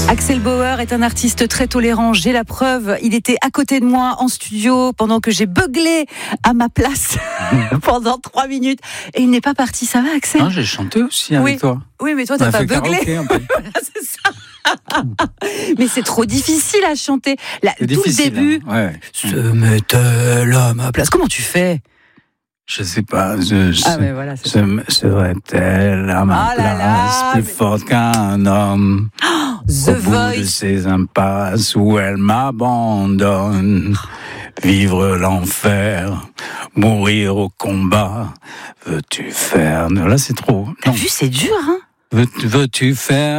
Axel Bauer est un artiste très tolérant, j'ai la preuve. Il était à côté de moi en studio pendant que j'ai beuglé à ma place pendant 3 minutes. Et il n'est pas parti, ça va Axel ? Non, j'ai chanté aussi avec toi. Oui, mais toi, t'as pas beuglé. Voilà, c'est ça. Mais c'est trop difficile à chanter. Tout le début, hein. Ouais. se met-elle à ma place. Comment tu fais ? Je sais pas, mais voilà, c'est ça. serait-elle à ma place plus forte qu'un homme The au bout de Voice. ces impasses où elle m'abandonne, vivre l'enfer, mourir au combat, veux-tu faire... Là, c'est trop. T'as vu, c'est dur, hein ? Veux-tu faire